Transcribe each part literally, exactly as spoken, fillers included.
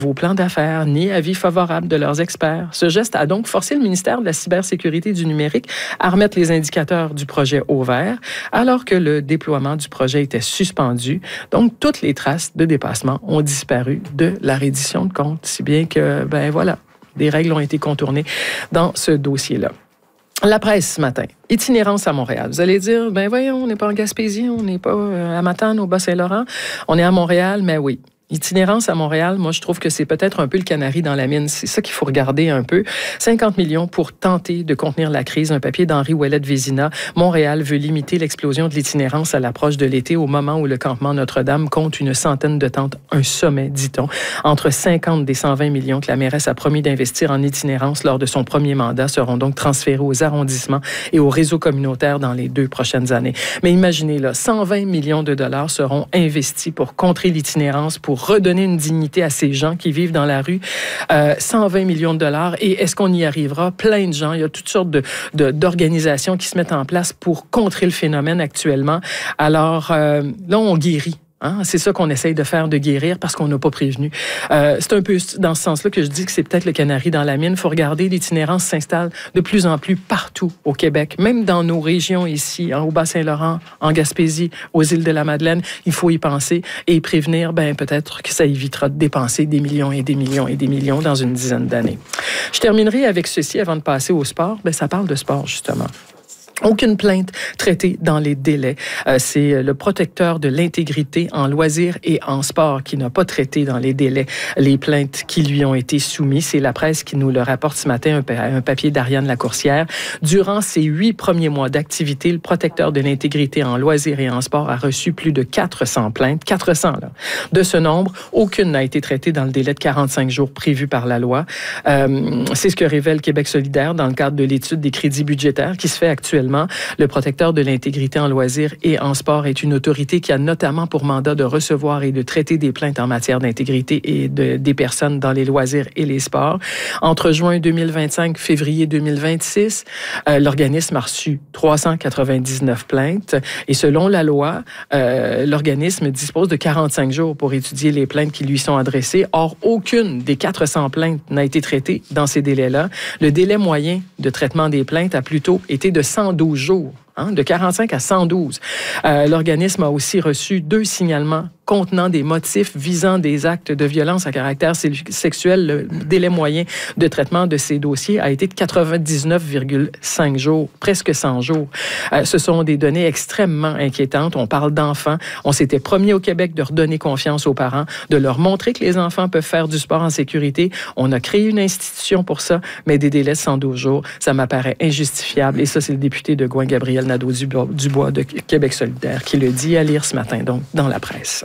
vos plans d'affaires, ni avis favorable de leurs experts. Ce geste a donc forcé le ministère de la Cybersécurité et du Numérique à remettre les indicateurs du projet au vert, alors que le déploiement du projet était suspendu. Donc, toutes les traces de dépassement ont disparu de la reddition de comptes, si bien que, ben voilà, des règles ont été contournées dans ce dossier-là. La presse ce matin, itinérance à Montréal. Vous allez dire, ben voyons, on n'est pas en Gaspésie, on n'est pas à Matane, au Bas-Saint-Laurent, on est à Montréal, mais oui. Itinérance à Montréal, moi, je trouve que c'est peut-être un peu le canari dans la mine. C'est ça qu'il faut regarder un peu. cinquante millions pour tenter de contenir la crise. Un papier d'Henri Ouellet-Vézina. Montréal veut limiter l'explosion de l'itinérance à l'approche de l'été, au moment où le campement Notre-Dame compte une centaine de tentes. Un sommet, dit-on. Entre cinquante des cent vingt millions que la mairesse a promis d'investir en itinérance lors de son premier mandat seront donc transférés aux arrondissements et aux réseaux communautaires dans les deux prochaines années. Mais imaginez, là, cent vingt millions de dollars seront investis pour contrer l'itinérance, pour redonner une dignité à ces gens qui vivent dans la rue. Euh, cent vingt millions de dollars. Et est-ce qu'on y arrivera? Plein de gens. Il y a toutes sortes de, de, d'organisations qui se mettent en place pour contrer le phénomène actuellement. Alors, euh, là, on guérit. Hein? C'est ça qu'on essaye de faire, de guérir, parce qu'on n'a pas prévenu. Euh, c'est un peu dans ce sens-là que je dis que c'est peut-être le canari dans la mine. Il faut regarder, l'itinérance s'installe de plus en plus partout au Québec, même dans nos régions ici, hein, au Bas-Saint-Laurent, en Gaspésie, aux îles de la Madeleine. Il faut y penser et prévenir, ben peut-être que ça évitera de dépenser des millions et des millions et des millions dans une dizaine d'années. Je terminerai avec ceci avant de passer au sport. Ben, ça parle de sport, justement. Aucune plainte traitée dans les délais. Euh, c'est le protecteur de l'intégrité en loisirs et en sport qui n'a pas traité dans les délais les plaintes qui lui ont été soumises. C'est la presse qui nous le rapporte ce matin, un, pa- un papier d'Ariane Lacourcière. Durant ses huit premiers mois d'activité, le protecteur de l'intégrité en loisirs et en sport a reçu plus de quatre cents plaintes. quatre cents, là. De ce nombre, aucune n'a été traitée dans le délai de quarante-cinq jours prévu par la loi. Euh, c'est ce que révèle Québec solidaire dans le cadre de l'étude des crédits budgétaires qui se fait actuellement. Le protecteur de l'intégrité en loisirs et en sport est une autorité qui a notamment pour mandat de recevoir et de traiter des plaintes en matière d'intégrité et de, des personnes dans les loisirs et les sports. Entre juin deux mille vingt-cinq et février deux mille vingt-six, euh, l'organisme a reçu trois cent quatre-vingt-dix-neuf plaintes et selon la loi, euh, l'organisme dispose de quarante-cinq jours pour étudier les plaintes qui lui sont adressées. Or, aucune des quatre cents plaintes n'a été traitée dans ces délais-là. Le délai moyen de traitement des plaintes a plutôt été de cent douze jours, hein, de quarante-cinq à cent douze. Euh, l'organisme a aussi reçu deux signalements contenant des motifs visant des actes de violence à caractère sexuel. Le délai moyen de traitement de ces dossiers a été de quatre-vingt-dix-neuf virgule cinq jours, presque cent jours. Euh, ce sont des données extrêmement inquiétantes. On parle d'enfants. On s'était promis au Québec de redonner confiance aux parents, de leur montrer que les enfants peuvent faire du sport en sécurité. On a créé une institution pour ça, mais des délais de cent douze jours, ça m'apparaît injustifiable. Et ça, c'est le député de Gouin-Gabriel Nadeau-Dubois de Québec solidaire qui le dit, à lire ce matin, donc, dans la presse.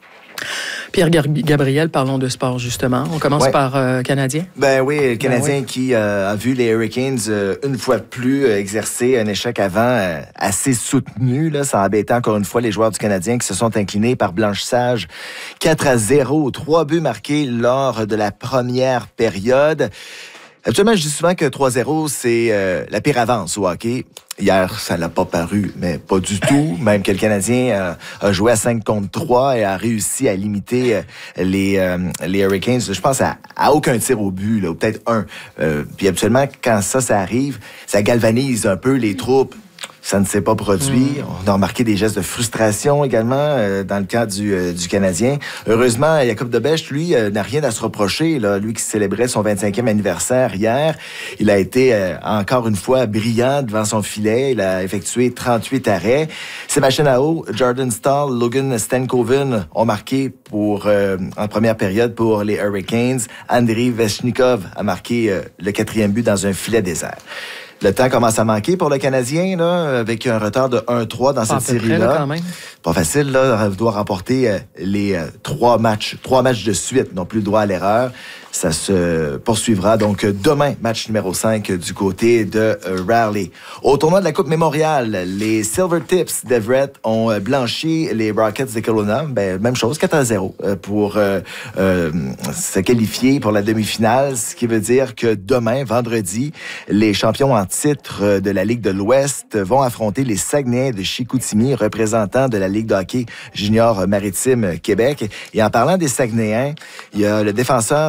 Pierre-Gabriel, parlons de sport, justement. On commence ouais. par euh, Canadien. Ben oui, le Canadien ben oui. qui euh, a vu les Hurricanes euh, une fois de plus euh, exercer un échec avant euh, assez soutenu. Là. Ça a embêté encore une fois les joueurs du Canadien qui se sont inclinés par blanchissage quatre à zéro. Trois buts marqués lors de la première période. Actuellement, je dis souvent que trois zéro, c'est euh, la pire avance au hockey. Hier, ça l'a pas paru, mais pas du tout. Même que le Canadien euh, a joué à cinq contre trois et a réussi à limiter euh, les, euh, les Hurricanes. Je pense à, à aucun tir au but, là, ou peut-être un. Euh, puis habituellement, quand ça, ça arrive, ça galvanise un peu les troupes. Ça ne s'est pas produit. Mmh. On a remarqué des gestes de frustration également euh, dans le cas du, euh, du Canadien. Heureusement, Jacob Debèche, lui, euh, n'a rien à se reprocher. Là. Lui qui célébrait son vingt-cinquième anniversaire hier, il a été euh, encore une fois brillant devant son filet. Il a effectué trente-huit arrêts. Sébastien Aho, Jordan Staal, Logan Stankoven ont marqué pour euh, en première période pour les Hurricanes. Andrei Veshnikov a marqué euh, le quatrième but dans un filet désert. Le temps commence à manquer pour le Canadien, là, avec un retard de un trois dans Pas cette série-là. Près, là, quand même. Pas facile, là. Il doit remporter euh, les euh, trois matchs, trois matchs de suite, non plus le droit à l'erreur. Ça se poursuivra donc demain, match numéro cinq du côté de euh, Raleigh. Au tournoi de la Coupe Mémorial, les Silver Tips d'Everett ont blanchi les Rockets de Kelowna. Ben, même chose, quatre à zéro euh, pour euh, euh, se qualifier pour la demi-finale, ce qui veut dire que demain, vendredi, les champions en titre de la Ligue de l'Ouest vont affronter les Saguenayens de Chicoutimi, représentants de la Ligue de hockey junior maritime Québec. Et en parlant des Saguenayens, il y a le défenseur